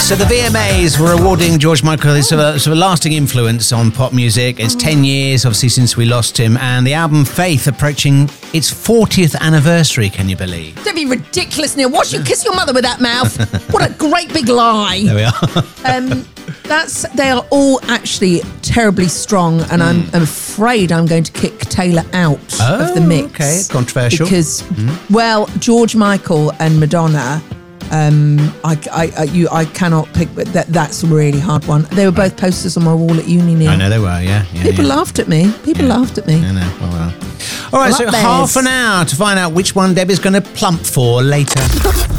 So the VMAs were awarding George Michael his sort of lasting influence on pop music. It's 10 years, obviously, since we lost him, and the album Faith approaching its 40th anniversary, can you believe? Don't be ridiculous, Neil. Watch you kiss your mother with that mouth. What a great big lie. There we are. They are all actually terribly strong, and I'm afraid I'm going to kick Taylor out of the mix. Okay, controversial. Because, well, George Michael and Madonna, I cannot pick, but that's a really hard one. They were both posters on my wall at uni, Neil. I know they were, yeah. People laughed at me. Laughed at me. I know, well. All right, so half an hour to find out which one Debbie's going to plump for later.